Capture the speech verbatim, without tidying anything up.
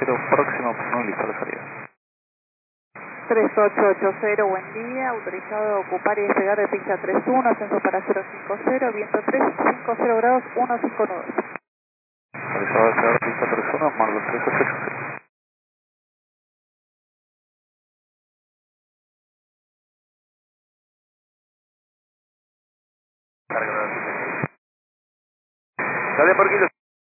cero, próximo, no, listo la salida. tres ocho ocho cero, buen día, autorizado a ocupar y despegar de pista treinta y uno, ascenso para cero cinco cero, viento tres cinco cero grados, uno cinco nueve. Autorizado a despegar pista treinta y uno, Marlon tres ocho ocho cero. Dale por kilo